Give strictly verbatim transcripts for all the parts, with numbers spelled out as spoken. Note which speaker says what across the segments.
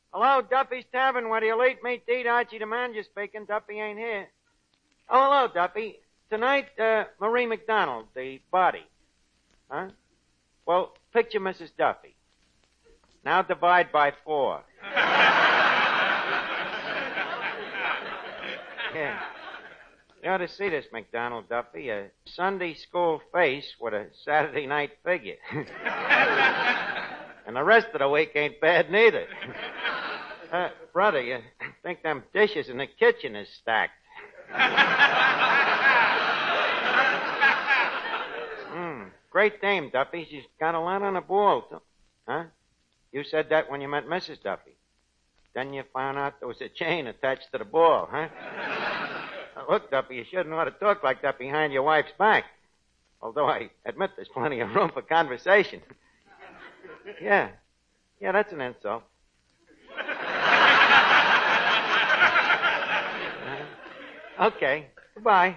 Speaker 1: Hello, Duffy's Tavern. Where do you late meet Deed? Archie the manager speaking. Duffy ain't here. Oh, hello, Duffy. Tonight, uh, Marie McDonald, the body. Huh? Well, picture Missus Duffy. Now divide by four. Yeah. You ought to see this McDonald, Duffy. A Sunday school face with a Saturday night figure. And the rest of the week ain't bad neither. Uh, brother, you think them dishes in the kitchen is stacked. mm, great dame, Duffy. She's got a lot on the ball. Too. Huh? You said that when you met Missus Duffy. Then you found out there was a chain attached to the ball, huh? Now, look, Duffy, you shouldn't ought to talk like that behind your wife's back. Although I admit there's plenty of room for conversation. Yeah. Yeah, that's an insult. uh, okay. Goodbye.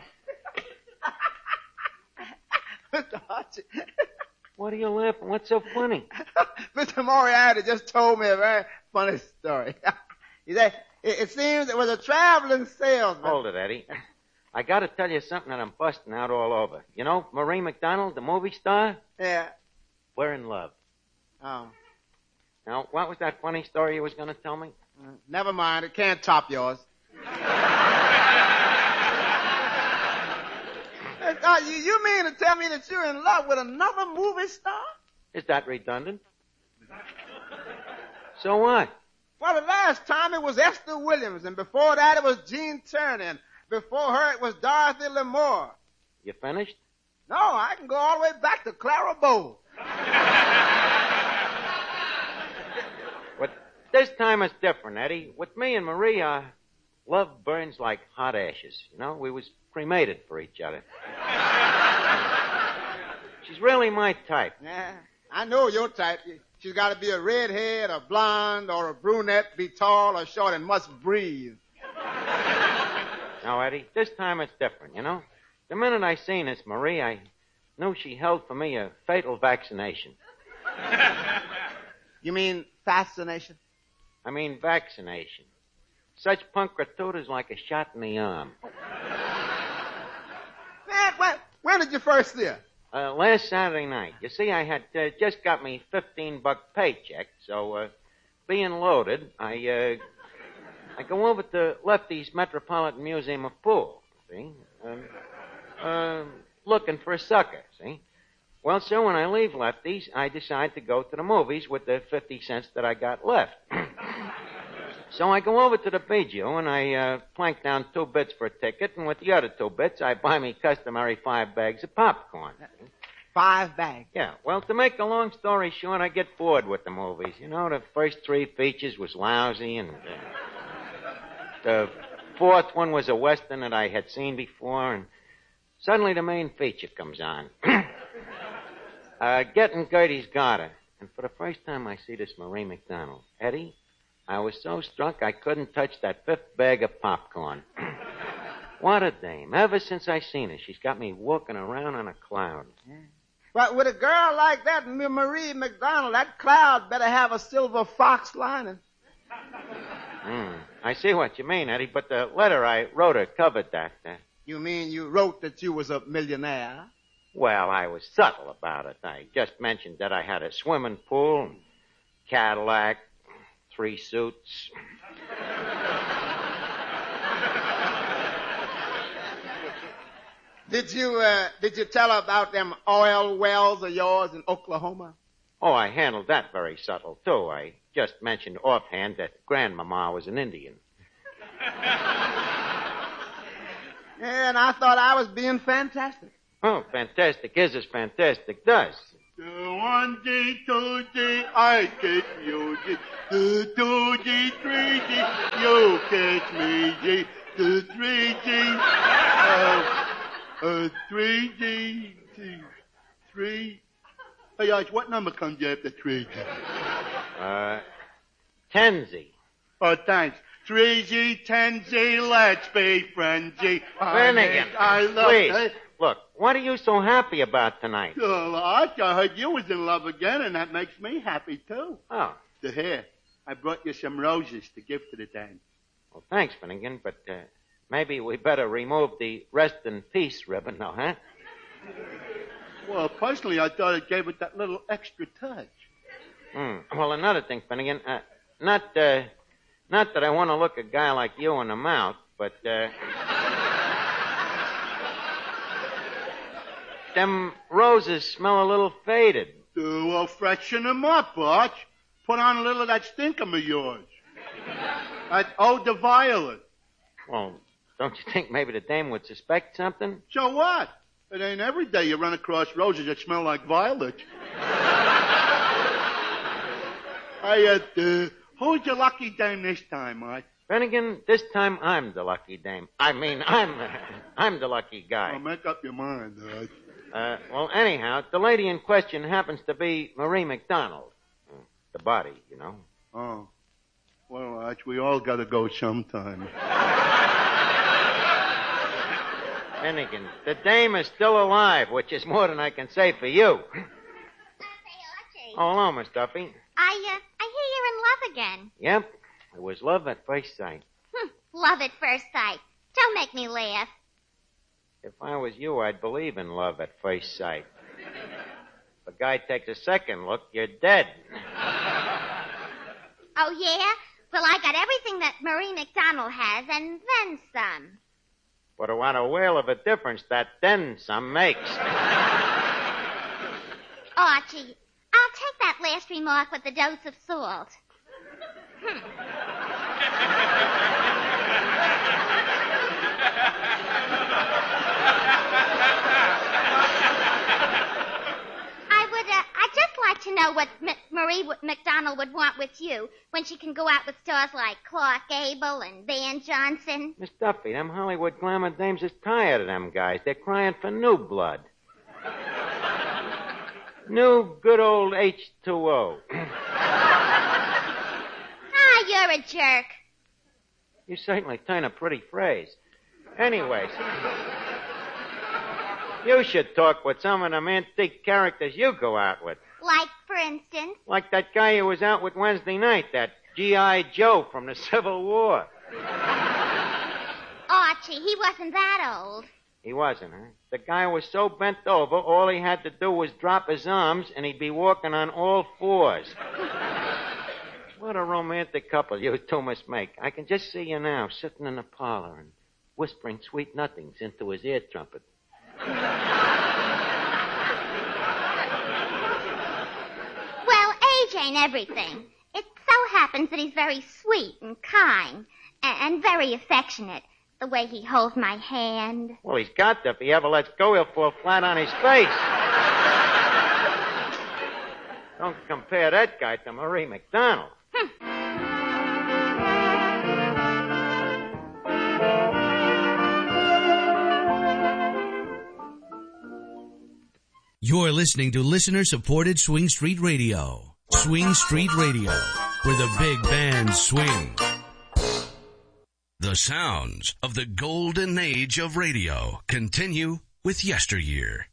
Speaker 2: Mister Archie.
Speaker 1: What are you laughing? What's so funny?
Speaker 2: Mister Moriarty just told me a very funny story. He said, it, it seems it was a traveling salesman.
Speaker 1: Hold it, Eddie. I got to tell you something that I'm busting out all over. You know Marie McDonald, the movie star?
Speaker 2: Yeah.
Speaker 1: We're in love.
Speaker 2: Oh.
Speaker 1: Now, what was that funny story you was going to tell me?
Speaker 2: Uh, never mind. It can't top yours. uh, you, you mean to tell me that you're in love with another movie star?
Speaker 1: Is that redundant? So what?
Speaker 2: Well, the last time it was Esther Williams, and before that it was Jean Turner, and before her it was Dorothy Lamour.
Speaker 1: You finished?
Speaker 2: No, I can go all the way back to Clara Bow.
Speaker 1: But this time it's different, Eddie. With me and Marie, uh, love burns like hot ashes. You know, we was cremated for each other. She's really my type.
Speaker 2: Yeah, I know your type. She's got to be a redhead, a blonde, or a brunette, be tall or short, and must breathe.
Speaker 1: No, Eddie, this time it's different, you know. The minute I seen this Marie, I knew she held for me a fatal vaccination.
Speaker 2: You mean fascination?
Speaker 1: I mean vaccination. Such punctured is like a shot in the arm.
Speaker 2: Man, when, when did you first see her?
Speaker 1: Uh, last Saturday night. You see, I had uh, just got me fifteen buck paycheck, so uh, being loaded, I uh, I go over to Lefty's Metropolitan Museum of Pool. See, um, uh, looking for a sucker. See. Well, so when I leave Lefty's, I decide to go to the movies with the fifty cents that I got left. So I go over to the Bijou, and I uh, plank down two bits for a ticket, and with the other two bits, I buy me customary five bags of popcorn.
Speaker 2: Five bags?
Speaker 1: Yeah. Well, to make a long story short, I get bored with the movies. You know, the first three features was lousy, and uh, the fourth one was a Western that I had seen before, and suddenly the main feature comes on. uh, Getting Gertie's Garter. And for the first time, I see this Marie McDonald. Eddie? I was so struck I couldn't touch that fifth bag of popcorn. What a dame. Ever since I seen her, she's got me walking around on a cloud.
Speaker 2: Yeah. But with a girl like that, Marie McDonald, that cloud better have a silver fox lining.
Speaker 1: Mm, I see what you mean, Eddie, but the letter I wrote her covered that. Uh,
Speaker 2: you mean you wrote that you was a millionaire?
Speaker 1: Well, I was subtle about it. I just mentioned that I had a swimming pool, and Cadillac, three suits.
Speaker 2: Did you, uh, did you tell her about them oil wells of yours in Oklahoma?
Speaker 1: Oh, I handled that very subtle, too. I just mentioned offhand that Grandmama was an Indian.
Speaker 2: And I thought I was being fantastic.
Speaker 1: Oh, fantastic is as fantastic does.
Speaker 3: The one G, two G, I catch you, G. The two G, three G, you catch me, G. The three G, uh, uh, three G, three. Hey, Arch, what number comes after three G?
Speaker 1: Uh, ten Z.
Speaker 3: Oh, thanks. three G, ten Z, let's be friends, G.
Speaker 1: Flanagan,
Speaker 3: I love
Speaker 1: please.
Speaker 3: it.
Speaker 1: Look, what are you so happy about tonight?
Speaker 3: Oh, Arch, I heard you was in love again, and that makes me happy, too.
Speaker 1: Oh.
Speaker 3: The hair. I brought you some roses to give to the dame.
Speaker 1: Well, thanks, Finnegan, but uh, maybe we better remove the rest in peace ribbon now, huh?
Speaker 3: Well, personally, I thought it gave it that little extra touch.
Speaker 1: Hmm. Well, another thing, Finnegan, uh, not, uh, not that I want to look a guy like you in the mouth, but, uh, them roses smell a little faded.
Speaker 3: Uh, well, freshen them up, Arch. Put on a little of that stinkum of yours. That eau de violet.
Speaker 1: Well, don't you think maybe the dame would suspect something?
Speaker 3: So what? It ain't every day you run across roses that smell like violet. I, uh, uh, who's your lucky dame this time, Arch?
Speaker 1: Finnegan, this time I'm the lucky dame. I mean, I'm, uh, I'm the lucky guy.
Speaker 3: Well, make up your mind, Arch.
Speaker 1: Uh, well, anyhow, the lady in question happens to be Marie McDonald. The body, you know.
Speaker 3: Oh. Well, Arch, we all gotta go sometime.
Speaker 1: Finnegan, the dame is still alive, which is more than I can say for you. Oh, hello, Miss Duffy.
Speaker 4: I, uh, I hear you're in love again.
Speaker 1: Yep. It was love at first sight.
Speaker 4: Hm, love at first sight. Don't make me laugh.
Speaker 1: If I was you, I'd believe in love at first sight. If a guy takes a second look, you're dead.
Speaker 4: Oh, yeah? Well, I got everything that Marie McDonald has, and then some.
Speaker 1: But what a whale of a difference that then some makes.
Speaker 4: Archie, I'll take that last remark with a dose of salt. Hmm. I would, uh, I'd just like to know what M- Marie w- McDonald would want with you when she can go out with stars like Clark Gable and Van Johnson.
Speaker 1: Miss Duffy, them Hollywood glamour dames is tired of them guys. They're crying for new blood. New good old H two O.
Speaker 4: Ah, you're a jerk.
Speaker 1: You certainly turn a pretty phrase. Anyways, you should talk with some of them antique characters you go out with.
Speaker 4: Like, for instance?
Speaker 1: Like that guy who was out with Wednesday night, that G I Joe from the Civil War.
Speaker 4: Archie, he wasn't that old.
Speaker 1: He wasn't, huh? The guy was so bent over, all he had to do was drop his arms, and he'd be walking on all fours. What a romantic couple you two must make. I can just see you now, sitting in the parlor and whispering sweet nothings into his ear trumpet.
Speaker 4: Well, age ain't everything. It so happens that he's very sweet and kind and, and very affectionate. The way he holds my hand.
Speaker 1: Well, he's got to. If he ever lets go, he'll fall flat on his face. Don't compare that guy to Marie McDonald.
Speaker 5: You're listening to listener-supported Swing Street Radio. Swing Street Radio, where the big bands swing. The sounds of the golden age of radio continue with yesteryear.